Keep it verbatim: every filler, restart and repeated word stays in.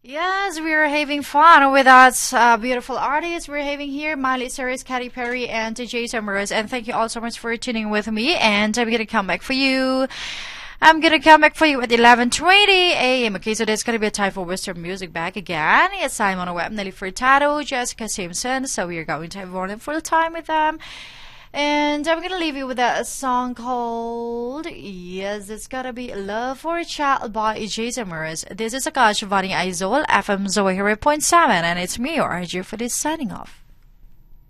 Yes, we are having fun with us, uh, beautiful artists. We're having here Miley Cyrus, Katy Perry, and Jason Mraz. And thank you all so much for tuning with me. And I'm gonna come back for you. I'm gonna come back for you at eleven twenty a m Okay, so there's gonna be a time for Western music back again. It's Simon Webb, Nelly Furtado, Jessica Simpson. So we are going to have one full time with them. And I'm gonna leave you with a song called, yes, it's gotta be Love for a Child by Jason Mraz. This is Akash Vani Aizol, F M Zoe point seven, and it's me, or R J, for this signing off.